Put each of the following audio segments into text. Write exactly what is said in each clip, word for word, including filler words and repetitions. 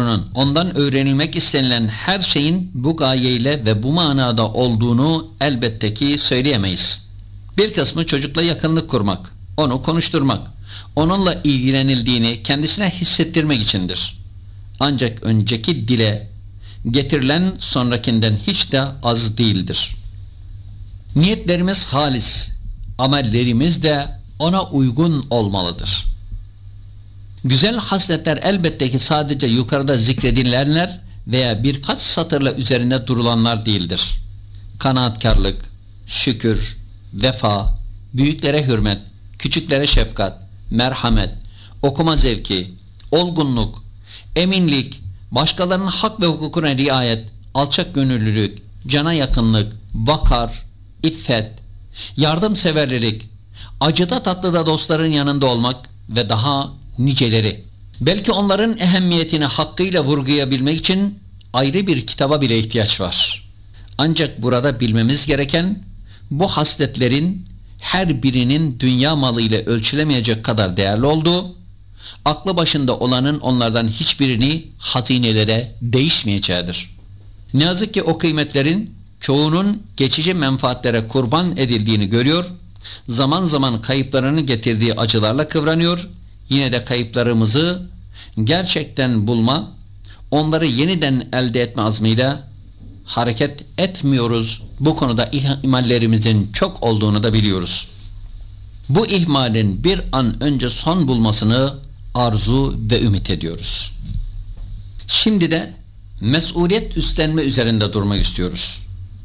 sorunun ondan öğrenilmek istenilen her şeyin bu gayeyle ve bu manada olduğunu elbette ki söyleyemeyiz. Bir kısmı çocukla yakınlık kurmak, onu konuşturmak, onunla ilgilenildiğini kendisine hissettirmek içindir. Ancak önceki dile getirilen sonrakinden hiç de az değildir. Niyetlerimiz halis, amellerimiz de ona uygun olmalıdır. Güzel hasletler elbette ki sadece yukarıda zikredilenler veya birkaç satırla üzerinde durulanlar değildir. Kanaatkarlık, şükür, vefa, büyüklere hürmet, küçüklere şefkat, merhamet, okuma zevki, olgunluk, eminlik, başkalarının hak ve hukukuna riayet, alçak gönüllülük, cana yakınlık, vakar, iffet, yardımseverlik, acıda tatlıda dostların yanında olmak ve daha niceleri. Belki onların ehemmiyetini hakkıyla vurgulayabilmek için ayrı bir kitaba bile ihtiyaç var. Ancak burada bilmemiz gereken, bu hasletlerin her birinin dünya malı ile ölçülemeyecek kadar değerli olduğu, aklı başında olanın onlardan hiçbirini hazinelere değişmeyeceğidir. Ne yazık ki o kıymetlerin çoğunun geçici menfaatlere kurban edildiğini görüyor, zaman zaman kayıplarını getirdiği acılarla kıvranıyor, yine de kayıplarımızı gerçekten bulma, onları yeniden elde etme azmiyle hareket etmiyoruz. Bu konuda ihmallerimizin çok olduğunu da biliyoruz. Bu ihmalin bir an önce son bulmasını arzu ve ümit ediyoruz. Şimdi de mesuliyet üstlenme üzerinde durmak istiyoruz.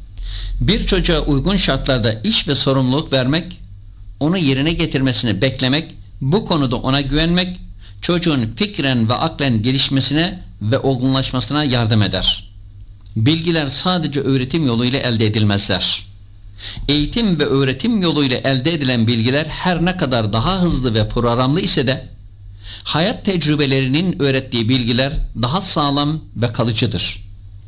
Bir çocuğa uygun şartlarda iş ve sorumluluk vermek, onu yerine getirmesini beklemek, bu konuda ona güvenmek, çocuğun fikren ve aklen gelişmesine ve olgunlaşmasına yardım eder. Bilgiler sadece öğretim yoluyla elde edilmezler. Eğitim ve öğretim yoluyla elde edilen bilgiler her ne kadar daha hızlı ve programlı ise de, hayat tecrübelerinin öğrettiği bilgiler daha sağlam ve kalıcıdır.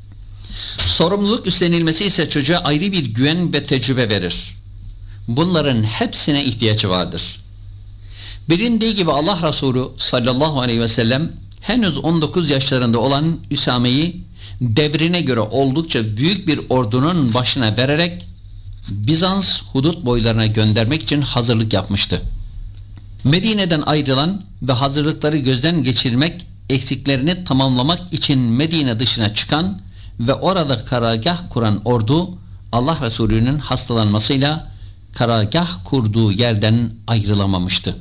Sorumluluk üstlenilmesi ise çocuğa ayrı bir güven ve tecrübe verir. Bunların hepsine ihtiyacı vardır. Bilindiği gibi Allah Resulü sallallahu aleyhi ve sellem henüz on dokuz yaşlarında olan Üsame'yi devrine göre oldukça büyük bir ordunun başına vererek Bizans hudut boylarına göndermek için hazırlık yapmıştı. Medine'den ayrılan ve hazırlıkları gözden geçirmek, eksiklerini tamamlamak için Medine dışına çıkan ve orada karargah kuran ordu, Allah Resulü'nün hastalanmasıyla karargah kurduğu yerden ayrılamamıştı.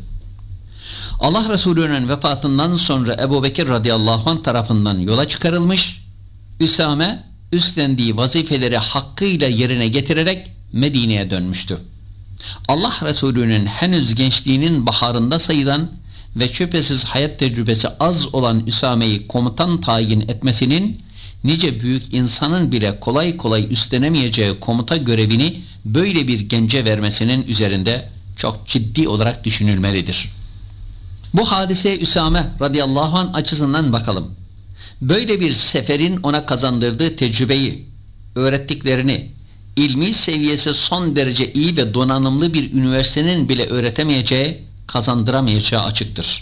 Allah Resulü'nün vefatından sonra Ebu Bekir radıyallahu anh tarafından yola çıkarılmış, Üsame üstlendiği vazifeleri hakkıyla yerine getirerek Medine'ye dönmüştü. Allah Resulü'nün henüz gençliğinin baharında sayılan ve şüphesiz hayat tecrübesi az olan Üsame'yi komutan tayin etmesinin, nice büyük insanın bile kolay kolay üstlenemeyeceği komuta görevini böyle bir gence vermesinin üzerinde çok ciddi olarak düşünülmelidir. Bu hadiseye Üsame radıyallahu anh açısından bakalım. Böyle bir seferin ona kazandırdığı tecrübeyi, öğrettiklerini, ilmi seviyesi son derece iyi ve donanımlı bir üniversitenin bile öğretemeyeceği, kazandıramayacağı açıktır.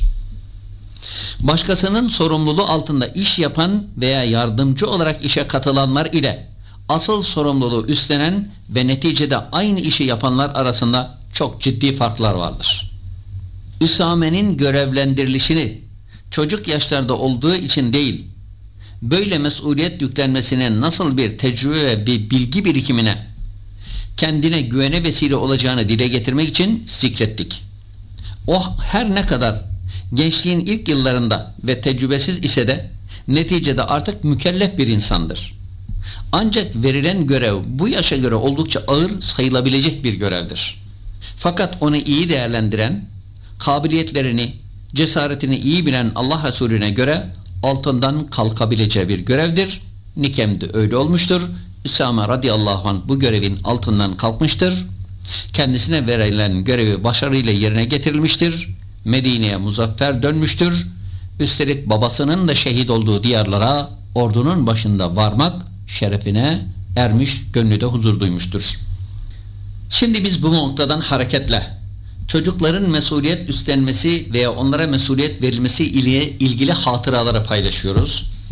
Başkasının sorumluluğu altında iş yapan veya yardımcı olarak işe katılanlar ile asıl sorumluluğu üstlenen ve neticede aynı işi yapanlar arasında çok ciddi farklar vardır. Üsame'nin görevlendirilişini çocuk yaşlarda olduğu için değil, böyle mesuliyet yüklenmesinin nasıl bir tecrübe ve bir bilgi birikimine, kendine güvene vesile olacağını dile getirmek için zikrettik. O her ne kadar gençliğin ilk yıllarında ve tecrübesiz ise de neticede artık mükellef bir insandır. Ancak verilen görev bu yaşa göre oldukça ağır sayılabilecek bir görevdir. Fakat onu iyi değerlendiren, kabiliyetlerini, cesaretini iyi bilen Allah Resulüne göre altından kalkabileceği bir görevdir. Nikem de öyle olmuştur. Üsame radıyallahu anh bu görevin altından kalkmıştır. Kendisine verilen görevi başarıyla yerine getirilmiştir. Medine'ye muzaffer dönmüştür. Üstelik babasının da şehit olduğu diyarlara ordunun başında varmak şerefine ermiş, gönlü de huzur duymuştur. Şimdi biz bu noktadan hareketle çocukların mesuliyet üstlenmesi veya onlara mesuliyet verilmesi ile ilgili hatıraları paylaşıyoruz.